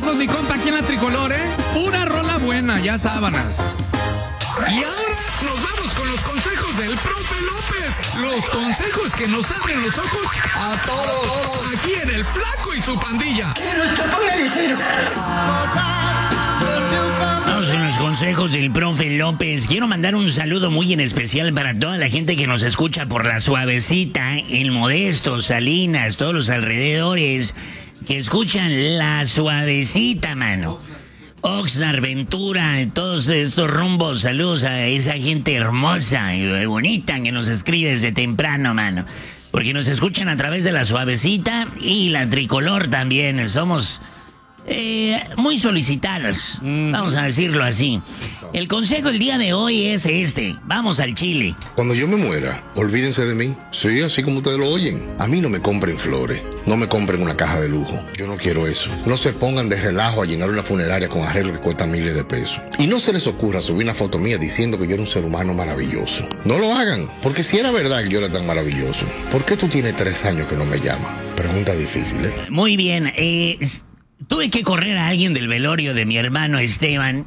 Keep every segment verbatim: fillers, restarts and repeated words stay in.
pesos, mi compa, aquí en la Tricolor, ¿eh? Pura rola buena, ya sábanas. Y ahora nos vamos con los consejos del profe López. Los consejos que nos abren los ojos a todos. Aquí en El Flaco y su pandilla. Vamos con los consejos del profe López. Quiero mandar un saludo muy en especial para toda la gente que nos escucha por La Suavecita, El Modesto, Salinas, todos los alrededores que escuchan La Suavecita, mano. Oxnard, Ventura, todos estos rumbos, saludos a esa gente hermosa y bonita que nos escribe desde temprano, mano. Porque nos escuchan a través de La Suavecita y La Tricolor también. Somos eh, muy solicitados, mm. vamos a decirlo así. El consejo del día de hoy es este. Vamos al chile. Cuando yo me muera, olvídense de mí. Sí, así como ustedes lo oyen. A mí no me compren flores, no me compren una caja de lujo. Yo no quiero eso. No se pongan de relajo a llenar una funeraria con arreglos que cuestan miles de pesos. Y no se les ocurra subir una foto mía diciendo que yo era un ser humano maravilloso. No lo hagan, porque si era verdad que yo era tan maravilloso, ¿por qué tú tienes tres años que no me llamas? Pregunta difícil, ¿eh? Muy bien, eh, tuve que correr a alguien del velorio de mi hermano Esteban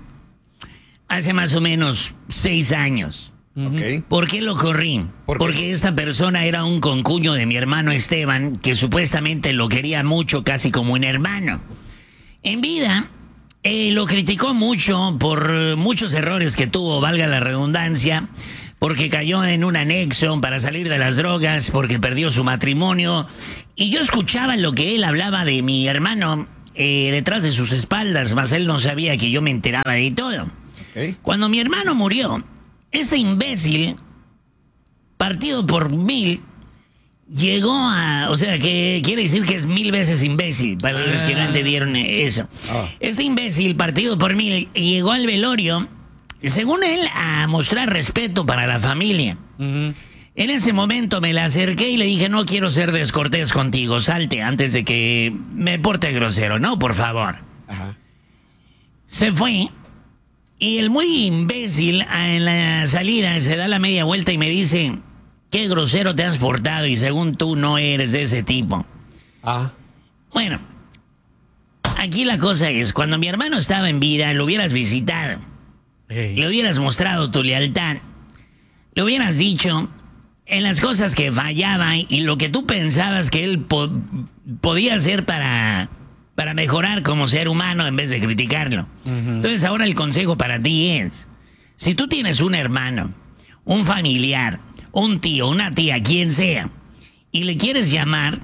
hace más o menos seis años. Okay. ¿Por qué lo corrí? ¿Por qué? Porque esta persona era un concuño de mi hermano Esteban, que supuestamente lo quería mucho, casi como un hermano. En vida, eh, lo criticó mucho por muchos errores que tuvo, valga la redundancia, porque cayó en un anexo para salir de las drogas, porque perdió su matrimonio. Y yo escuchaba lo que él hablaba de mi hermano eh, detrás de sus espaldas, mas él no sabía que yo me enteraba de todo. Okay. Cuando mi hermano murió, ese imbécil, partido por mil, llegó a... O sea, que quiere decir que es mil veces imbécil, para ah. los que no entendieron eso. Oh. Este imbécil, partido por mil, llegó al velorio, según él, a mostrar respeto para la familia. Uh-huh. En ese momento me la acerqué y le dije, no quiero ser descortés contigo, salte antes de que me porte grosero, ¿no? Por favor. Uh-huh. Se fue. Y el muy imbécil en la salida se da la media vuelta y me dice, qué grosero te has portado y según tú no eres de ese tipo. Ah. Bueno, aquí la cosa es, cuando mi hermano estaba en vida, lo hubieras visitado. Hey. Le hubieras mostrado tu lealtad. Le hubieras dicho en las cosas que fallaba y lo que tú pensabas que él po- podía hacer para... para mejorar como ser humano en vez de criticarlo. Uh-huh. Entonces ahora el consejo para ti es, si tú tienes un hermano, un familiar, un tío, una tía, quien sea, y le quieres llamar,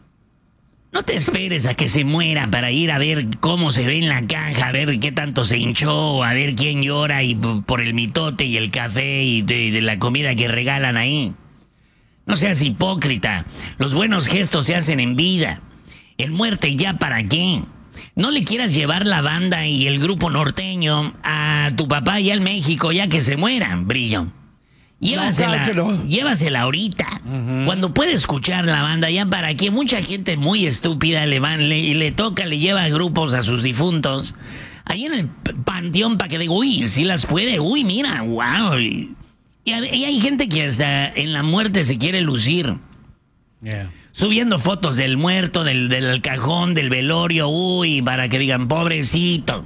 no te esperes a que se muera para ir a ver cómo se ve en la caja, a ver qué tanto se hinchó, a ver quién llora y por el mitote y el café y de, de la comida que regalan ahí. No seas hipócrita, los buenos gestos se hacen en vida. En muerte, ¿ya para qué? No le quieras llevar la banda y el grupo norteño a tu papá y al México ya que se mueran, Brillo. Llévasela, no, claro no. llévasela ahorita. Uh-huh. Cuando puede escuchar la banda, ¿ya para qué? Mucha gente muy estúpida le van, le, le toca, le lleva grupos a sus difuntos. Ahí en el panteón para que diga, uy, si las puede, uy, mira, wow. Y, y hay gente que hasta en la muerte se quiere lucir. Yeah. Subiendo fotos del muerto, del, del cajón, del velorio, uy, para que digan, pobrecito.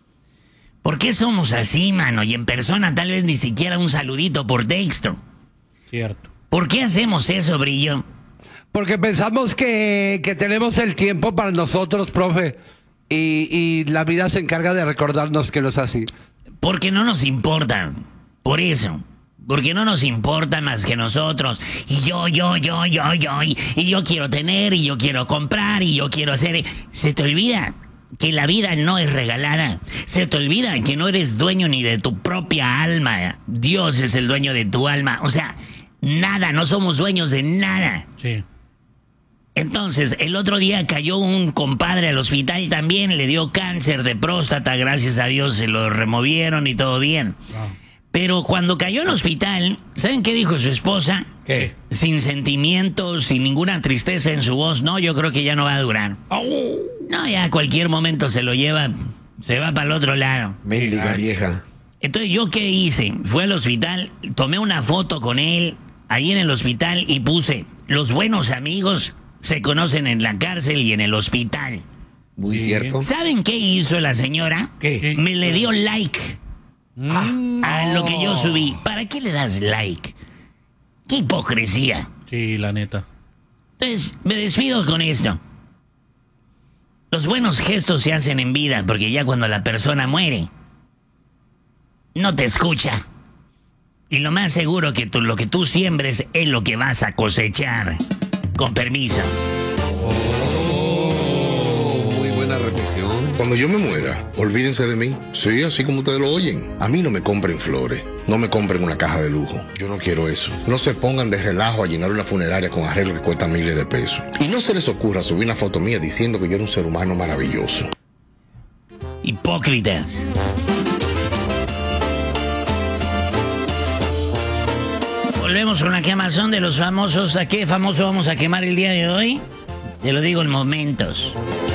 ¿Por qué somos así, mano? Y en persona tal vez ni siquiera un saludito por texto. Cierto. ¿Por qué hacemos eso, Brillo? Porque pensamos que, que tenemos el tiempo para nosotros, profe. Y, y la vida se encarga de recordarnos que no es así. Porque no nos importa. Por eso. Porque no nos importa más que nosotros. Y yo, yo, yo, yo, yo. Y, y yo quiero tener, y yo quiero comprar, y yo quiero hacer... Se te olvida que la vida no es regalada. Se te olvida que no eres dueño ni de tu propia alma. Dios es el dueño de tu alma. O sea, nada, no somos dueños de nada. Sí. Entonces, el otro día cayó un compadre al hospital y también le dio cáncer de próstata. Gracias a Dios se lo removieron y todo bien. Wow. Pero cuando cayó al hospital, ¿saben qué dijo su esposa? ¿Qué? Sin sentimientos, sin ninguna tristeza en su voz. No, yo creo que ya no va a durar. Oh. No, ya a cualquier momento se lo lleva, se va para el otro lado. Mendiga vieja. Entonces, ¿yo qué hice? Fui al hospital, tomé una foto con él ahí en el hospital y puse, los buenos amigos se conocen en la cárcel y en el hospital. Muy Sí. cierto. ¿Saben qué hizo la señora? ¿Qué? Me le dio like a lo que yo subí. ¿Para qué le das like? ¡Qué hipocresía! Sí, la neta. Entonces, me despido con esto. Los buenos gestos se hacen en vida, porque ya cuando la persona muere, no te escucha. Y lo más seguro que tú, lo que tú siembres es lo que vas a cosechar. Con permiso. Muy buena reflexión. Cuando yo me muera, olvídense de mí. Sí, así como ustedes lo oyen. A mí no me compren flores. No me compren una caja de lujo. Yo no quiero eso. No se pongan de relajo a llenar una funeraria con arreglos que cuestan miles de pesos. Y no se les ocurra subir una foto mía diciendo que yo era un ser humano maravilloso. Hipócritas. Volvemos con la quemazón de los famosos. ¿A qué famoso vamos a quemar el día de hoy? Te lo digo en momentos.